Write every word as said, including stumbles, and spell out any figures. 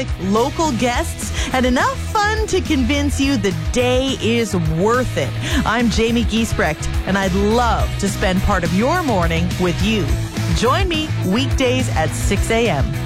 music, local guests, and enough fun to convince you the day is worth it. I'm Jamie Giesbrecht, and I'd love to spend part of your morning with you. Join me weekdays at six a.m.